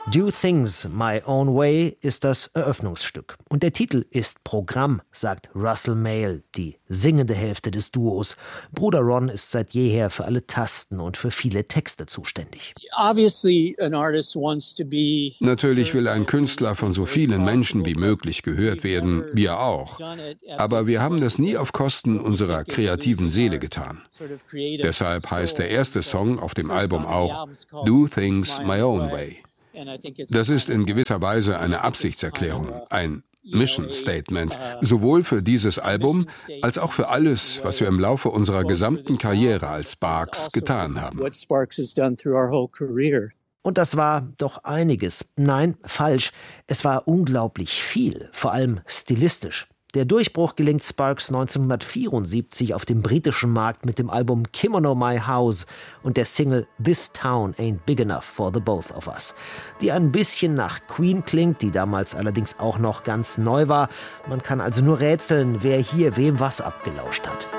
Do Things My Own Way ist das Eröffnungsstück. Und der Titel ist Programm, sagt Russell Mael, die singende Hälfte des Duos. Bruder Ron ist seit jeher für alle Tasten und für viele Texte zuständig. Natürlich will ein Künstler von so vielen Menschen wie möglich gehört werden, wir auch. Aber wir haben das nie auf Kosten unserer kreativen Seele getan. Deshalb heißt der erste Song auf dem Album auch Do Things My Own Way. Das ist in gewisser Weise eine Absichtserklärung, ein Mission Statement, sowohl für dieses Album als auch für alles, was wir im Laufe unserer gesamten Karriere als Sparks getan haben. Und das war doch einiges. Nein, falsch. Es war unglaublich viel, vor allem stilistisch. Der Durchbruch gelingt Sparks 1974 auf dem britischen Markt mit dem Album Kimono My House und der Single This Town Ain't Big Enough for the Both of Us, die ein bisschen nach Queen klingt, die damals allerdings auch noch ganz neu war. Man kann also nur rätseln, wer hier wem was abgelauscht hat.